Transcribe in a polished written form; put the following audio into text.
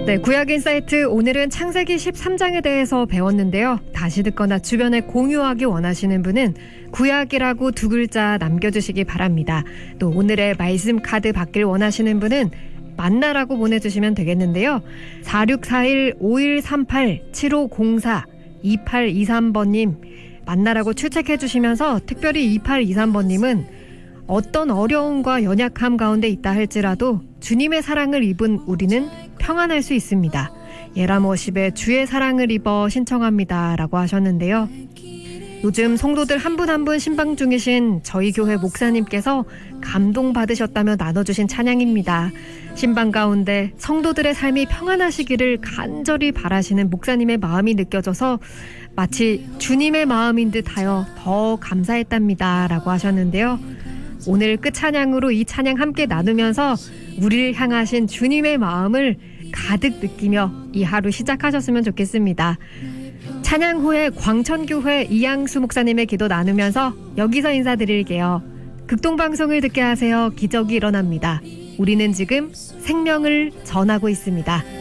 네, 구약인사이트 오늘은 창세기 13장에 대해서 배웠는데요. 다시 듣거나 주변에 공유하기 원하시는 분은 구약이라고 2글자 남겨주시기 바랍니다. 또 오늘의 말씀 카드 받길 원하시는 분은 만나라고 보내주시면 되겠는데요. 4641-5138-7504-2823번님 만나라고 출첵해 주시면서 특별히 2823번님은 어떤 어려움과 연약함 가운데 있다 할지라도 주님의 사랑을 입은 우리는 평안할 수 있습니다. 예라머십의 주의 사랑을 입어 신청합니다 라고 하셨는데요. 요즘 성도들 한 분 한 분 신방 중이신 저희 교회 목사님께서 감동받으셨다며 나눠주신 찬양입니다. 신방 가운데 성도들의 삶이 평안하시기를 간절히 바라시는 목사님의 마음이 느껴져서 마치 주님의 마음인 듯하여 더 감사했답니다 라고 하셨는데요. 오늘 끝 찬양으로 이 찬양 함께 나누면서 우리를 향하신 주님의 마음을 가득 느끼며 이 하루 시작하셨으면 좋겠습니다. 찬양 후에 광천교회 이양수 목사님의 기도 나누면서 여기서 인사드릴게요. 극동방송을 듣게 하세요. 기적이 일어납니다. 우리는 지금 생명을 전하고 있습니다.